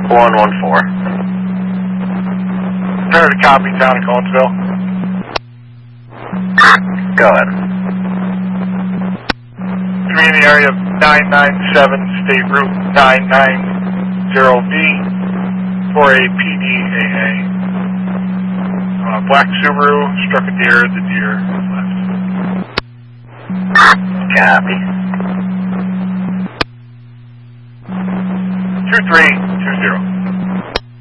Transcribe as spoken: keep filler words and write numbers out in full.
one one four. Prepare to copy, town of Conesville. Go ahead. To be in the area of nine nine seven State Route nine nine zero B for a P D A A. Uh, black Subaru struck a deer, the deer left. Copy. two three two zero.